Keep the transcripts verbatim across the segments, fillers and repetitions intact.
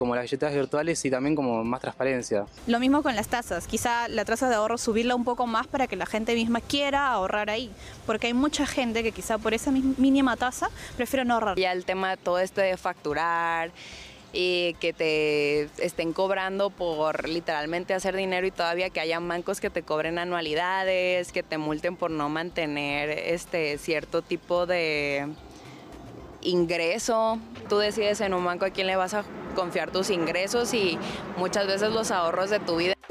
como las billeteras virtuales y también como más transparencia. Lo mismo con las tasas, quizá la tasa de ahorro subirla un poco más para que la gente misma quiera ahorrar ahí, porque hay mucha gente que quizá por esa mínima tasa prefiere no ahorrar. Ya el tema de todo esto de facturar y que te estén cobrando por literalmente hacer dinero y todavía que hayan bancos que te cobren anualidades, que te multen por no mantener este cierto tipo de ingreso. Tú decides en un banco a quién le vas a confiar tus ingresos y muchas veces los ahorros de tu vida.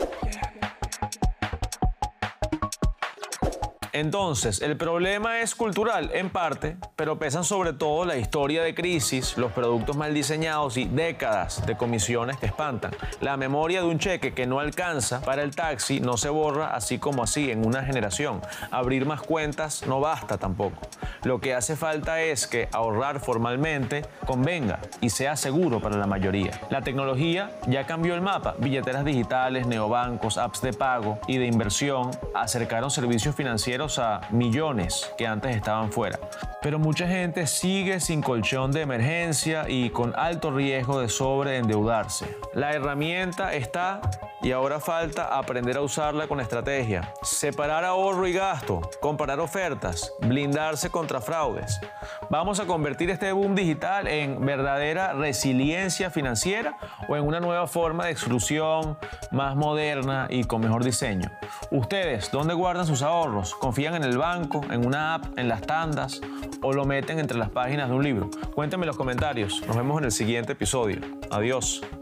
Entonces, el problema es cultural, en parte, pero pesan sobre todo la historia de crisis, los productos mal diseñados y décadas de comisiones que espantan. La memoria de un cheque que no alcanza para el taxi no se borra así como así en una generación. Abrir más cuentas no basta tampoco. Lo que hace falta es que ahorrar formalmente convenga y sea seguro para la mayoría. La tecnología ya cambió el mapa. Billeteras digitales, neobancos, apps de pago y de inversión acercaron servicios financieros a millones que antes estaban fuera. Pero mucha gente sigue sin colchón de emergencia y con alto riesgo de sobreendeudarse. La herramienta está y ahora falta aprender a usarla con estrategia. Separar ahorro y gasto, comparar ofertas, blindarse contra fraudes. ¿Vamos a convertir este boom digital en verdadera resiliencia financiera o en una nueva forma de exclusión más moderna y con mejor diseño? ¿Ustedes dónde guardan sus ahorros? ¿Confían en el banco, en una app, en las tandas o lo meten entre las páginas de un libro? Cuéntenme en los comentarios. Nos vemos en el siguiente episodio. Adiós.